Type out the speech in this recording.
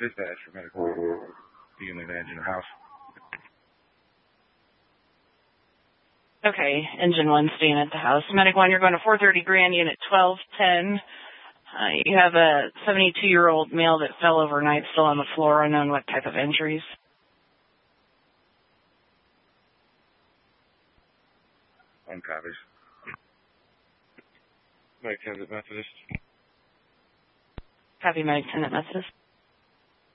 Dispatch for medical. You can leave the engine in the house. Okay, engine 1 staying at the house. Medic 1, you're going to 430 Grand, unit 1210. You have a 72-year-old male that fell overnight, still on the floor, unknown what type of injuries. One copies. Medic 10 at Methodist. Copy, Medic 10 at Methodist.